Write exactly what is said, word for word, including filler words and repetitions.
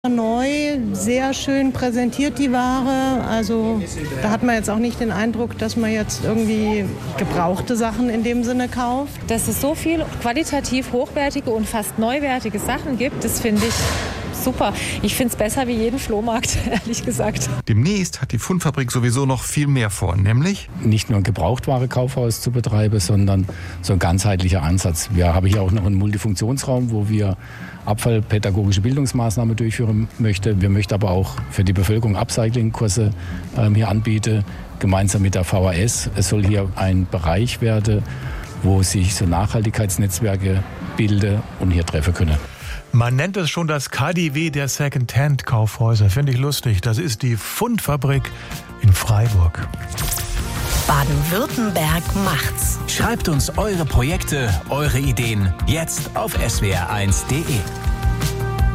Neu, sehr schön präsentiert die Ware. Also da hat man jetzt auch nicht den Eindruck, dass man jetzt irgendwie gebrauchte Sachen in dem Sinne kauft. Dass es so viel qualitativ hochwertige und fast neuwertige Sachen gibt, das finde ich super. Ich finde es besser wie jeden Flohmarkt, ehrlich gesagt. Demnächst hat die Fundfabrik sowieso noch viel mehr vor, nämlich nicht nur ein Gebrauchtware-Kaufhaus zu betreiben, sondern so ein ganzheitlicher Ansatz. Wir haben hier auch noch einen Multifunktionsraum, wo wir abfallpädagogische Bildungsmaßnahmen durchführen möchten. Wir möchten aber auch für die Bevölkerung Upcycling-Kurse ähm, hier anbieten, gemeinsam mit der V H S. Es soll hier ein Bereich werden, wo sich so Nachhaltigkeitsnetzwerke bilden und hier treffen können. Man nennt es schon das K D W der Second-Hand-Kaufhäuser. Finde ich lustig. Das ist die Fundfabrik in Freiburg. Baden-Württemberg macht's. Schreibt uns eure Projekte, eure Ideen jetzt auf s w r eins punkt d e.